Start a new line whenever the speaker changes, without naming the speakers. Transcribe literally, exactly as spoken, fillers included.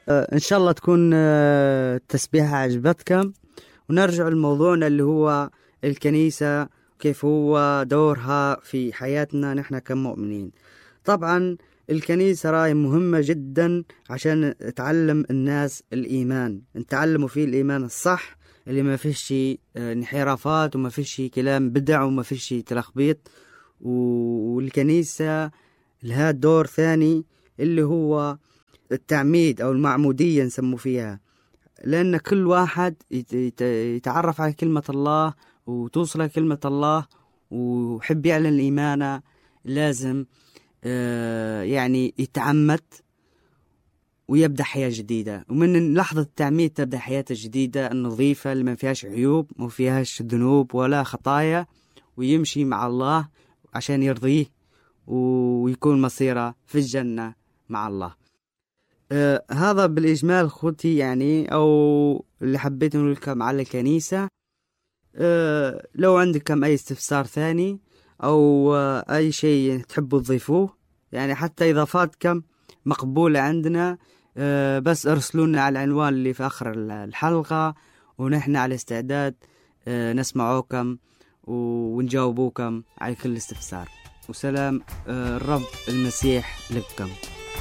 إن شاء الله تكون آه، التسبيحة عجبتكم، ونرجع لموضوعنا اللي هو الكنيسة، كيف هو دورها في حياتنا نحن كمؤمنين. طبعا الكنيسة راي مهمة جدا عشان تعلم الناس الإيمان، نتعلموا فيه الإيمان الصح اللي ما فيش آه، انحرافات وما فيش كلام بدع وما فيش تلخبيط. والكنيسة لها دور ثاني اللي هو التعميد أو المعمودية نسمو فيها، لأن كل واحد يت- يت- يتعرف على كلمة الله وتوصل كلمة الله وحب يعلن إيمانه، لازم آه، يعني يتعمد ويبدأ حياة جديدة. ومن لحظة التعميد تبدأ حياة جديدة النظيفة اللي ما فيهاش عيوب ما فيهاش ذنوب ولا خطايا، ويمشي مع الله عشان يرضيه ويكون مصيره في الجنة مع الله. آه هذا بالإجمال خوتي، يعني أو اللي حبيت نقول لكم على الكنيسة. آه لو عندكم أي استفسار ثاني أو آه أي شيء تحبوا تضيفوه، يعني حتى إضافاتكم مقبولة عندنا. آه بس ارسلونا على العنوان اللي في آخر الحلقة، ونحن على استعداد آه نسمعوكم ونجاوبوكم على كل استفسار. وسلام آه الرب المسيح لكم.